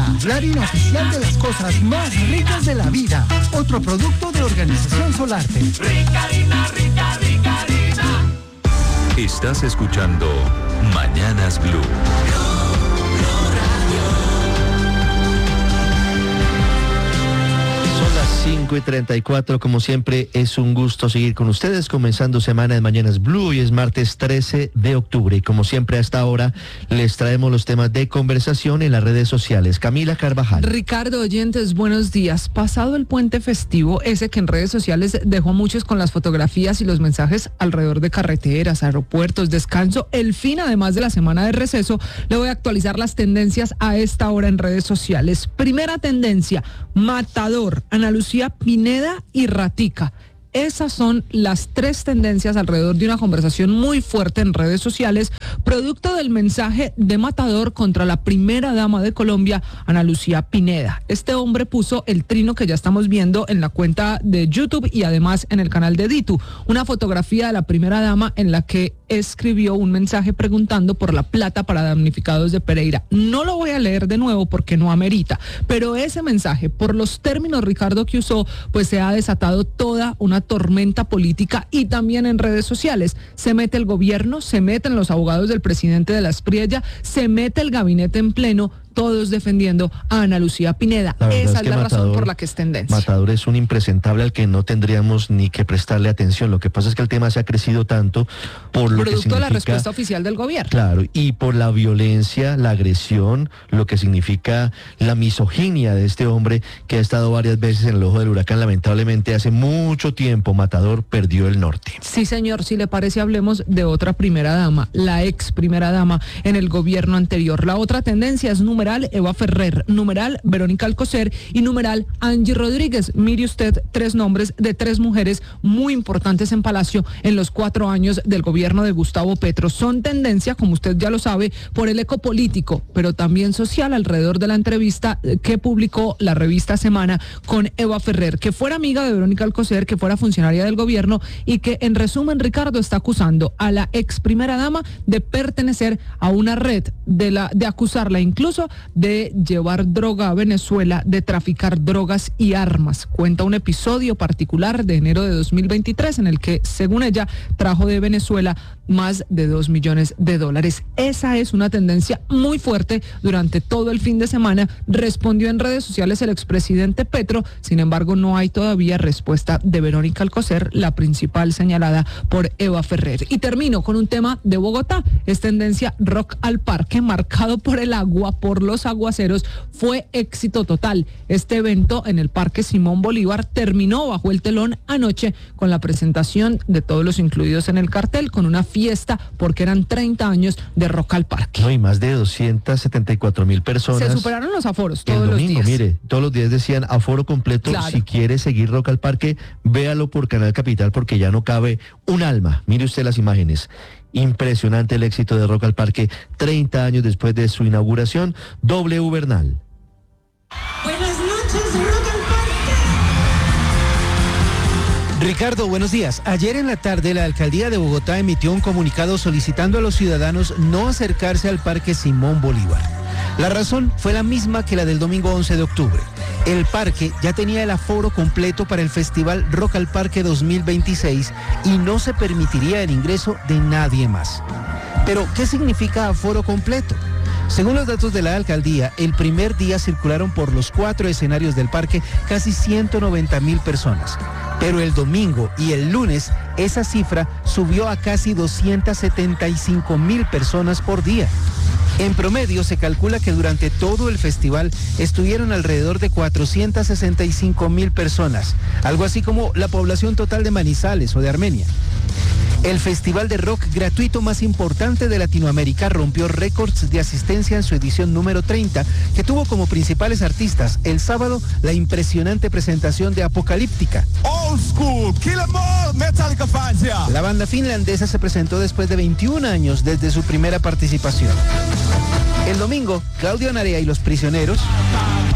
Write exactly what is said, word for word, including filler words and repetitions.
Rica, la harina oficial de las cosas más ricas de la vida. Otro producto de Organización Solarte. Rica harina, rica, rica harina. Estás escuchando Mañanas Blue. cinco y treinta y cuatro, como siempre, es un gusto seguir con ustedes, comenzando semana de Mañanas Blue, y es martes trece de octubre, y como siempre a esta hora les traemos los temas de conversación en las redes sociales. Camila Carvajal. Ricardo, oyentes, buenos días. Pasado el puente festivo, ese que en redes sociales dejó a muchos con las fotografías y los mensajes alrededor de carreteras, aeropuertos, descanso, el fin además de la semana de receso, le voy a actualizar las tendencias a esta hora en redes sociales. Primera tendencia, Matador, Ana Lucía Pineda y Ratica. Esas son las tres tendencias alrededor de una conversación muy fuerte en redes sociales, producto del mensaje de Matador contra la primera dama de Colombia, Ana Lucía Pineda. Este hombre puso el trino que ya estamos viendo en la cuenta de YouTube y además en el canal de Ditu, una fotografía de la primera dama en la que escribió un mensaje preguntando por la plata para damnificados de Pereira. No lo voy a leer de nuevo porque no amerita, pero ese mensaje, por los términos, Ricardo, que usó, pues se ha desatado toda una tormenta política y también en redes sociales. Se mete el gobierno, se meten los abogados del presidente de la Espriella, se mete el gabinete en pleno, todos defendiendo a Ana Lucía Pineda. Esa es, es la Matador, razón por la que es tendencia. Matador es un impresentable al que no tendríamos ni que prestarle atención. Lo que pasa es que el tema se ha crecido tanto por lo Producto que significa, de la respuesta oficial del gobierno. Claro, y por la violencia, la agresión, lo que significa la misoginia de este hombre que ha estado varias veces en el ojo del huracán. Lamentablemente, hace mucho tiempo Matador perdió el norte. Sí, señor, si le parece, hablemos de otra primera dama, la ex primera dama en el gobierno anterior. La otra tendencia es número numeral Eva Ferrer, numeral Verónica Alcocer y numeral Angie Rodríguez. Mire usted, tres nombres de tres mujeres muy importantes en Palacio en los cuatro años del gobierno de Gustavo Petro. Son tendencia, como usted ya lo sabe, por el eco político, pero también social alrededor de la entrevista que publicó la revista Semana con Eva Ferrer, que fuera amiga de Verónica Alcocer, que fuera funcionaria del gobierno y que, en resumen, Ricardo, está acusando a la ex primera dama de pertenecer a una red, de la de acusarla incluso de llevar droga a Venezuela, de traficar drogas y armas. Cuenta un episodio particular de enero de dos mil veintitrés en el que, según ella, trajo de Venezuela más de dos millones de dólares. Esa es una tendencia muy fuerte durante todo el fin de semana. Respondió en redes sociales el expresidente Petro, sin embargo no hay todavía respuesta de Verónica Alcocer, la principal señalada por Eva Ferrer. Y termino con un tema de Bogotá. Es tendencia Rock al Parque, marcado por el agua, por los aguaceros. Fue éxito total. Este evento en el Parque Simón Bolívar terminó bajo el telón anoche con la presentación de todos los incluidos en el cartel, con una fiesta porque eran treinta años de Rock al Parque. No, y más de doscientas setenta y cuatro mil personas. Se superaron los aforos todos el domingo, los días. Mire, todos los días decían aforo completo. Claro. Si quiere seguir Rock al Parque, véalo por Canal Capital porque ya no cabe un alma. Mire usted las imágenes. Impresionante el éxito de Rock al Parque treinta años después de su inauguración. W Bernal. Buenas noches, Rock al Parque. Ricardo, buenos días. Ayer en la tarde la alcaldía de Bogotá emitió un comunicado solicitando a los ciudadanos no acercarse al Parque Simón Bolívar. La razón fue la misma que la del domingo once de octubre. El parque ya tenía el aforo completo para el Festival Rock al Parque dos mil veintiséis y no se permitiría el ingreso de nadie más. Pero, ¿qué significa aforo completo? Según los datos de la alcaldía, el primer día circularon por los cuatro escenarios del parque casi ciento noventa mil personas. Pero el domingo y el lunes, esa cifra subió a casi doscientas setenta y cinco mil personas por día. En promedio, se calcula que durante todo el festival estuvieron alrededor de cuatrocientas sesenta y cinco mil personas, algo así como la población total de Manizales o de Armenia. El festival de rock gratuito más importante de Latinoamérica rompió récords de asistencia en su edición número treinta, que tuvo como principales artistas el sábado la impresionante presentación de Apocalíptica. Old School, Kill 'Em All, Metallica fans, yeah. La banda finlandesa se presentó después de veintiún años desde su primera participación. El domingo, Claudio Narea y Los Prisioneros